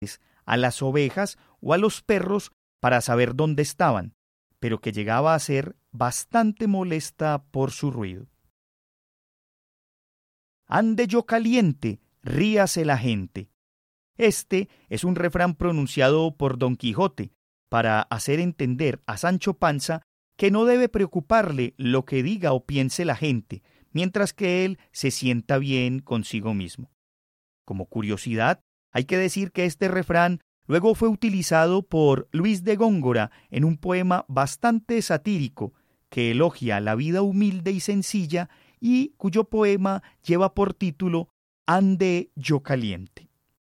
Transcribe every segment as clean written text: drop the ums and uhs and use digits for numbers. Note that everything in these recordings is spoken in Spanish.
a las ovejas o a los perros para saber dónde estaban, pero que llegaba a ser bastante molesta por su ruido. Ande yo caliente, ríase la gente. Este es un refrán pronunciado por Don Quijote para hacer entender a Sancho Panza que no debe preocuparle lo que diga o piense la gente, mientras que él se sienta bien consigo mismo. Como curiosidad, hay que decir que este refrán luego fue utilizado por Luis de Góngora en un poema bastante satírico que elogia la vida humilde y sencilla y cuyo poema lleva por título Ande yo caliente.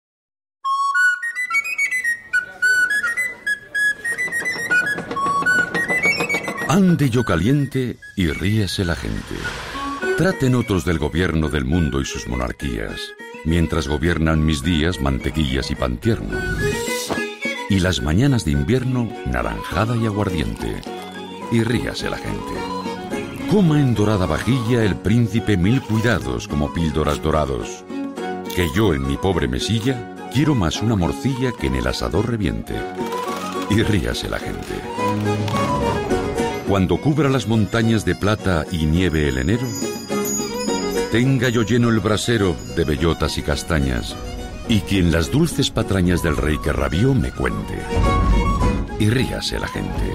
Ande yo caliente y ríese la gente. Traten otros del gobierno del mundo y sus monarquías, mientras gobiernan mis días mantequillas y pan tierno. Y las mañanas de invierno, naranjada y aguardiente. Y ríase la gente. Coma en dorada vajilla el príncipe mil cuidados como píldoras dorados. Que yo en mi pobre mesilla quiero más una morcilla que en el asador reviente. Y ríase la gente. Cuando cubra las montañas de plata y nieve el enero, tenga yo lleno el brasero de bellotas y castañas, y quien las dulces patrañas del rey que rabió me cuente. Y ríase la gente.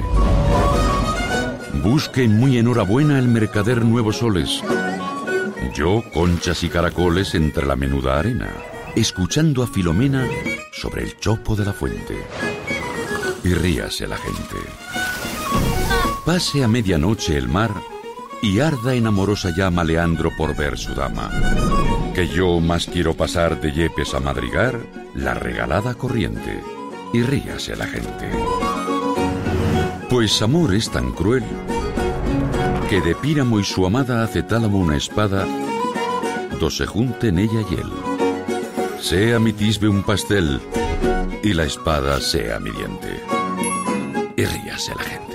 Busque muy enhorabuena el mercader nuevos soles. Yo conchas y caracoles entre la menuda arena, escuchando a Filomena sobre el chopo de la fuente. Y ríase la gente. Pase a medianoche el mar y arda en amorosa llama Leandro por ver su dama. Que yo más quiero pasar de Yepes a madrigar la regalada corriente. Y ríase la gente. Pues amor es tan cruel que de Píramo y su amada hace tálamo una espada, do se junten ella y él. Sea mi tisbe un pastel y la espada sea mi diente. Y ríase la gente.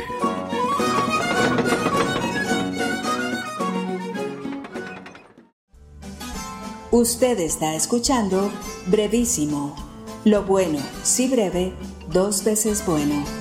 Usted está escuchando Brevísimo. Lo bueno, si breve, dos veces bueno.